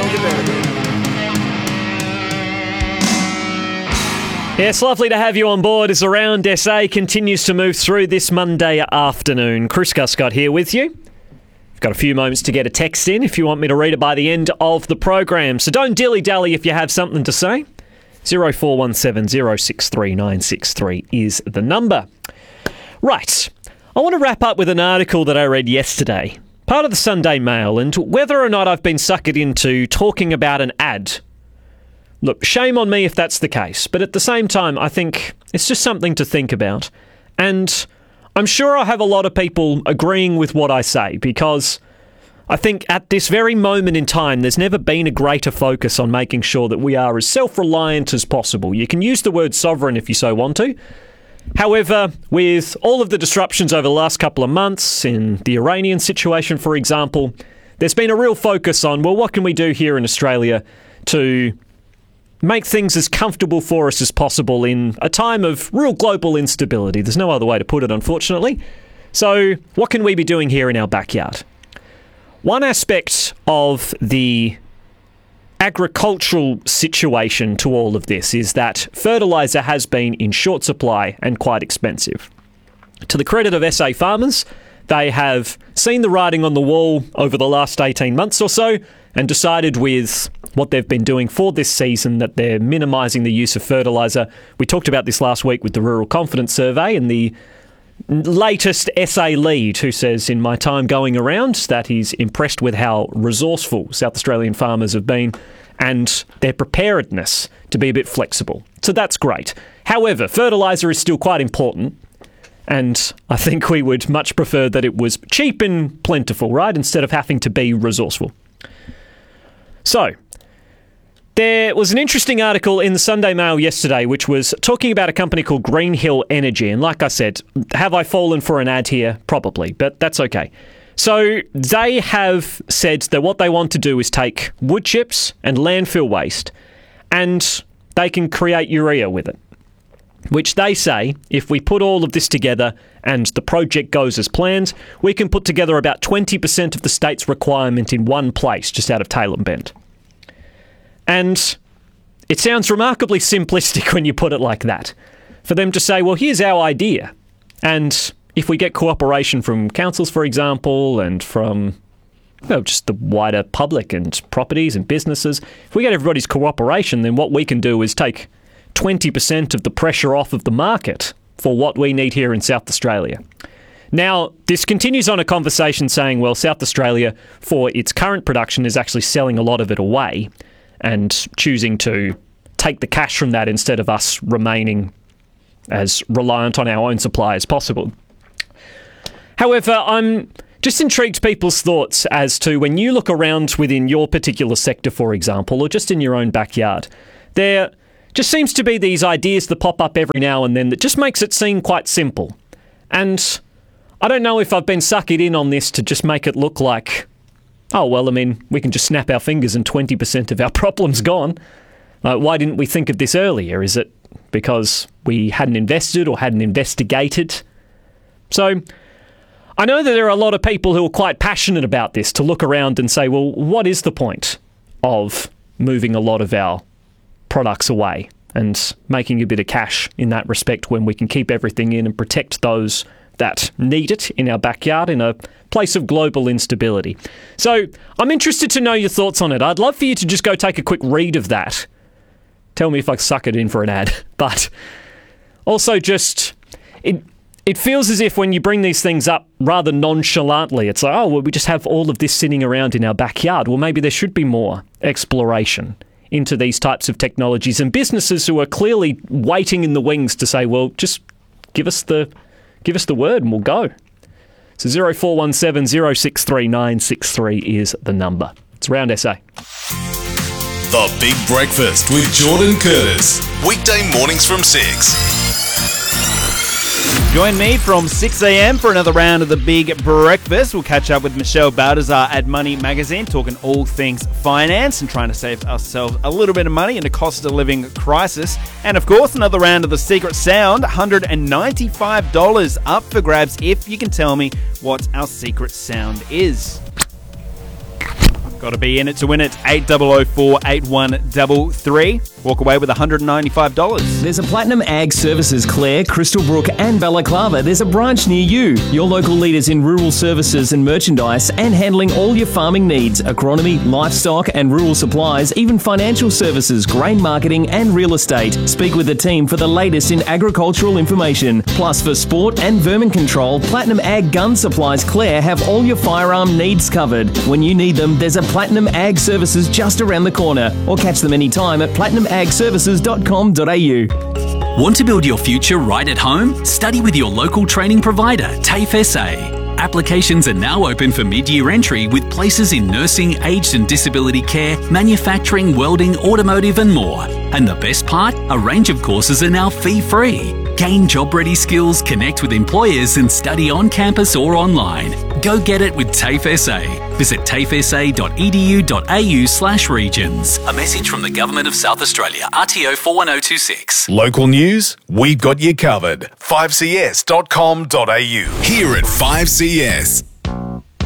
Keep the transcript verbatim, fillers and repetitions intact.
You better be. Yes, lovely to have you on board as Around S A continues to move through this Monday afternoon. Chris Guscott here with you. I've got a few moments to get a text in if you want me to read it by the end of the program. So don't dilly-dally if you have something to say. zero four one seven zero six three nine six three is the number. Right, I want to wrap up with an article that I read yesterday, part of the Sunday Mail, and whether or not I've been suckered into talking about an ad. Look, shame on me if that's the case, but at the same time, I think it's just something to think about. And I'm sure I have a lot of people agreeing with what I say, because I think at this very moment in time, there's never been a greater focus on making sure that we are as self-reliant as possible. You can use the word sovereign if you so want to. However, with all of the disruptions over the last couple of months, in the Iranian situation, for example, there's been a real focus on, well, what can we do here in Australia to make things as comfortable for us as possible in a time of real global instability. There's no other way to put it, unfortunately. So what can we be doing here in our backyard? One aspect of the agricultural situation to all of this is that fertiliser has been in short supply and quite expensive. To the credit of S A farmers, they have seen the writing on the wall over the last eighteen months or so and decided with what they've been doing for this season that they're minimising the use of fertiliser. We talked about this last week with the Rural Confidence Survey and the latest S A lead who says in my time going around that he's impressed with how resourceful South Australian farmers have been and their preparedness to be a bit flexible. So that's great. However, fertiliser is still quite important. And I think we would much prefer that it was cheap and plentiful, right? Instead of having to be resourceful. So, there was an interesting article in the Sunday Mail yesterday which was talking about a company called Greenhill Energy. And like I said, have I fallen for an ad here? Probably, but that's okay. So they have said that what they want to do is take wood chips and landfill waste and they can create urea with it. Which they say, if we put all of this together and the project goes as planned, we can put together about twenty percent of the state's requirement in one place, just out of Tailem Bend. And it sounds remarkably simplistic when you put it like that. For them to say, well, here's our idea. And if we get cooperation from councils, for example, and from well, just the wider public and properties and businesses, if we get everybody's cooperation, then what we can do is take twenty percent of the pressure off of the market for what we need here in South Australia. Now, this continues on a conversation saying, well, South Australia, for its current production, is actually selling a lot of it away and choosing to take the cash from that instead of us remaining as reliant on our own supply as possible. However, I'm just intrigued people's thoughts as to when you look around within your particular sector, for example, or just in your own backyard, there just seems to be these ideas that pop up every now and then that just makes it seem quite simple. And I don't know if I've been suckered in on this to just make it look like, oh, well, I mean, we can just snap our fingers and twenty percent of our problem's gone. Uh, why didn't we think of this earlier? Is it because we hadn't invested or hadn't investigated? So I know that there are a lot of people who are quite passionate about this to look around and say, well, what is the point of moving a lot of our products away and making a bit of cash in that respect when we can keep everything in and protect those that need it in our backyard in a place of global instability. So I'm interested to know your thoughts on it. I'd love for you to just go take a quick read of that. Tell me if I suck it in for an ad. But also just, it it feels as if when you bring these things up rather nonchalantly, it's like, oh, well, we just have all of this sitting around in our backyard. Well, maybe there should be more exploration into these types of technologies and businesses who are clearly waiting in the wings to say, well, just give us the give us the word and we'll go. So zero four one seven zero six three nine six three is the number. It's Around S A. The Big Breakfast with Jordan Curtis. Weekday mornings from six. Join me from six a.m. for another round of the Big Breakfast. We'll catch up with Michelle Baltazar at Money Magazine, talking all things finance and trying to save ourselves a little bit of money in a cost of living crisis. And of course, another round of the Secret Sound, one hundred ninety-five dollars up for grabs if you can tell me what our secret sound is. Got to be in it to win it. eight zero zero four eight one three three. Walk away with one hundred ninety-five dollars. There's a Platinum Ag Services Clare, Crystal Brook and Balaclava. There's a branch near you. Your local leaders in rural services and merchandise and handling all your farming needs, agronomy, livestock and rural supplies, even financial services, grain marketing and real estate. Speak with the team for the latest in agricultural information. Plus for sport and vermin control, Platinum Ag Gun Supplies Clare have all your firearm needs covered. When you need them, there's a Platinum Ag Services just around the corner, or catch them anytime at platinum ag services dot com dot a u. Want to build your future right at home? Study with your local training provider, TAFE S A. Applications are now open for mid-year entry with places in nursing, aged and disability care, manufacturing, welding, automotive and more. And the best part? A range of courses are now fee-free. Gain job-ready skills, connect with employers and study on campus or online. Go get it with TAFE S A. Visit tafesa dot e d u dot a u slash regions. A message from the Government of South Australia, R T O four one zero two six. Local news, we've got you covered. five c s dot com dot a u. Here at five C S.